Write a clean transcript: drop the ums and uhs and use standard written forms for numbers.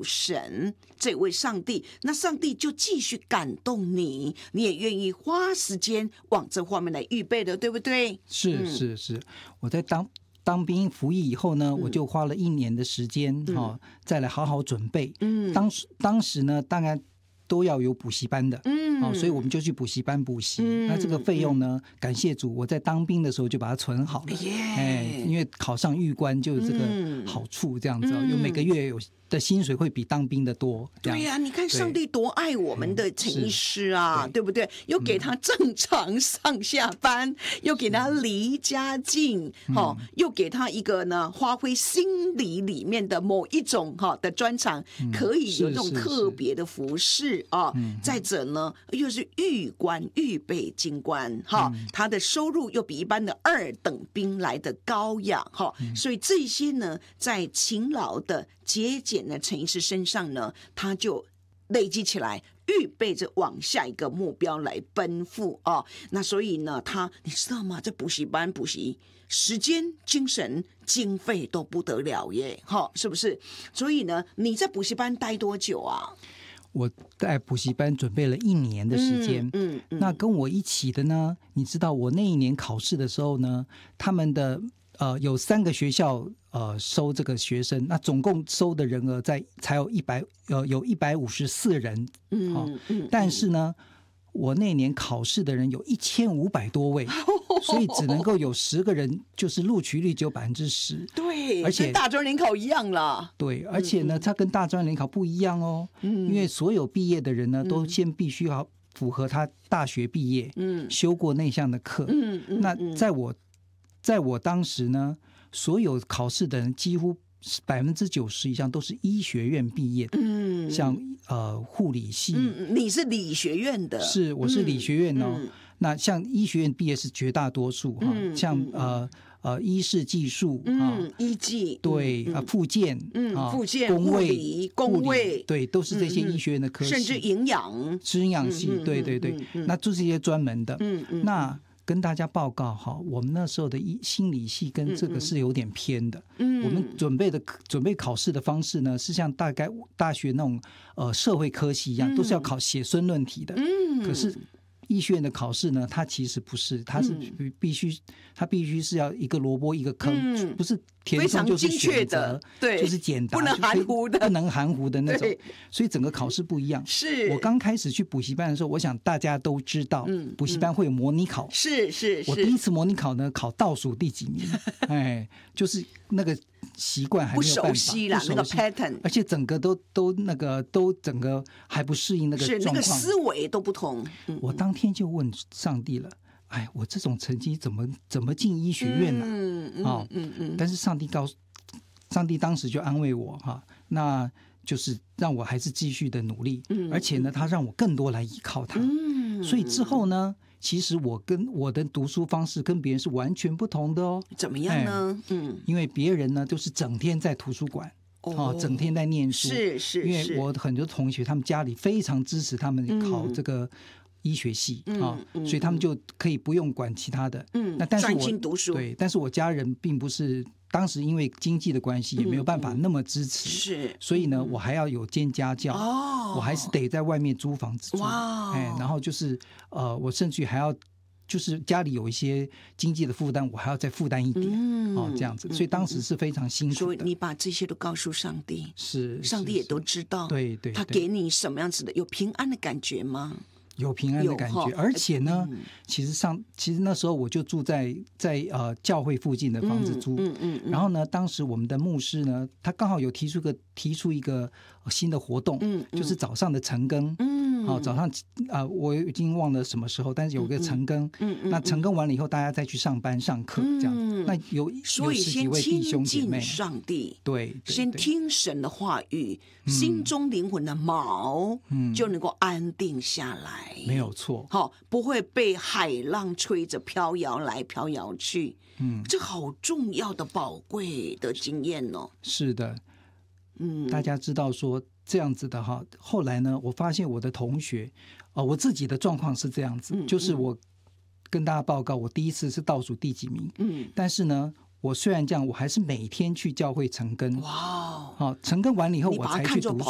有神这位上帝，那上帝就继续感动你，你也愿意花时间往这方面来预备的，对不对？ 是，我在当兵服役以后呢，我就花了1年的时间再来好好准备。当时呢，当然都要有补习班的，所以我们就去补习班补习。那这个费用呢，感谢主，我在当兵的时候就把它存好了。因为考上狱官就有这个好处，这样子有每个月有的薪水会比当兵的多。 对呀，你看上帝多爱我们的陈医师啊，对不对？又给他正常上下班，又给他离家近，又给他一个呢发挥心理里面的某一种的专长，可以有这种特别的服饰啊。再者呢，又是狱官预备军官，他的收入又比一般的2等兵来的高呀，所以这些呢，在勤劳的节俭的陈医师身上呢，他就累积起来，预备着往下一个目标来奔赴啊。那所以呢，你知道吗？在补习班补习，时间、精神、经费都不得了耶，是不是？所以呢，你在补习班待多久啊？ 我在补习班准备了1年的时间。那跟我一起的呢，你知道我那一年考试的时候呢，他们的有3个学校收这个学生，那总共收的人额才有154人。但是呢，我那年考试的人有1500多位，所以只能够有10个人，就是录取率只有10%。 对， 而且跟大专联考一样啦。 对，而且呢，它跟大专联考不一样哦。因为所有毕业的人呢，都先必须要符合他大学毕业，修过那项的课。那在我当时呢，所有考试的人几乎90%以上都是医学院毕业的。像护理系。 你是理学院的？ 是，我是理学院哦。那像医学院毕业是绝大多数像医事技术医技， 对复健复健工卫对，都是这些医学院的科系， 甚至营养系，对，那就是一些专门的。那跟大家报告我们那时候的心理系跟这个是有点偏的。我们准备考试的方式呢，是像大概大学那种社会科系一样，都是要考写申论题的。可是医学院的考试呢，它其实不是，它是必须是要一个萝卜一个坑，不是填充就是选择， 对， 就是简答， 不能含糊的， 不能含糊的那种。所以整个考试不一样。 是我刚开始去补习班的时候，我想大家都知道，补习班会有模拟考。 是我第一次模拟考呢，考倒数第几名，就是那个习惯还没有办法， 不熟悉啦，那个 pattern， 而且整个都整个还不适应那个状况， 是那个思维都不同。 我当天就问上帝了，我这种成绩怎么进医学院呢？但是上帝当时就安慰我那就是让我还是继续的努力，而且呢，他让我更多来依靠他。所以之后呢，其实我的读书方式跟别人是完全不同的哦。 怎么样呢？ 因为别人呢都是整天在图书馆。整天在念书。 是因为我很多同学他们家里非常支持他们考这个医学系所以他们就可以不用管其他的。那但是专心读书。 对，但是我家人并不是，当时因为经济的关系也没有办法那么支持。 是， 所以呢，我还要有兼家教。我还是得在外面租房子住。然后就是我甚至还要。就是家里有一些经济的负担，我还要再负担一点这样子，所以当时是非常辛苦的。 所以你把这些都告诉上帝，上帝也都知道。 对， 他给你什么样子的有平安的感觉吗？ 有平安的感觉，而且呢，其实那时候我就住在教会附近的房子租，然后呢，当时我们的牧师呢，他刚好有提出一个新的活动，就是早上的晨更，早上我已经忘了什么时候，但是有个晨更，那晨更完了以后，大家再去上班上课这样，那所以先亲近上帝， 对， 先听神的话语，心中灵魂的锚就能够安定下来。 没有错， 不会被海浪吹着飘摇来飘摇去。这好重要的宝贵的经验哦。 是的，大家知道说这样子的后来呢，我发现我的同学我自己的状况是这样子，就是我跟大家报告，我第一次是倒数第几名，但是呢，我虽然这样，我还是每天去教会晨更。晨更完了以后我才去读书。